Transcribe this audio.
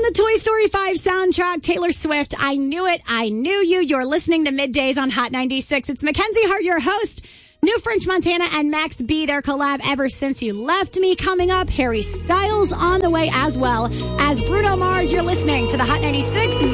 From the Toy Story 5 soundtrack, Taylor Swift, I Knew It, I Knew You. You're listening to Middays on Hot 96. It's Mackenzie Hart, your host. New French Montana and Max B, their collab Ever Since You Left Me coming up. Harry Styles on the way, as well as Bruno Mars. You're listening to the Hot 96